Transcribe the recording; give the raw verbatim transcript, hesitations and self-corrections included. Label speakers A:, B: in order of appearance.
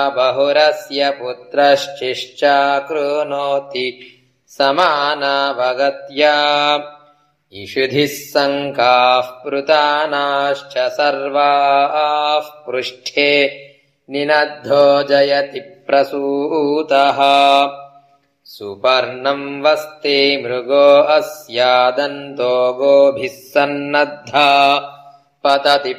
A: बहुरस्य पुत्रश्चिश्चाकृणोति समानावगत्या इषुधिः शङ्काः पृतानाश्च सर्वाः पृष्ठे निनद्धो जयति प्रसूतः सुपर्णम् वस्ते मृगो अस्यादन्तो गोभिः सन्नद्धा पतति